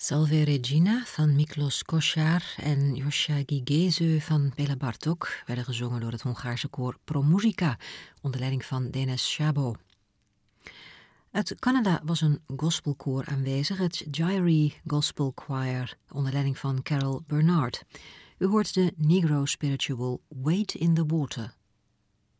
Salve Regina van Miklos Kossár en Joscha Gigéző van Béla Bartók werden gezongen door het Hongaarse koor ProMuzica onder leiding van Dénes Sábó. Uit Canada was een gospelkoor aanwezig, het Gyrie Gospel Choir onder leiding van Carol Bernard. U hoort de Negro spiritual Wade in the Water.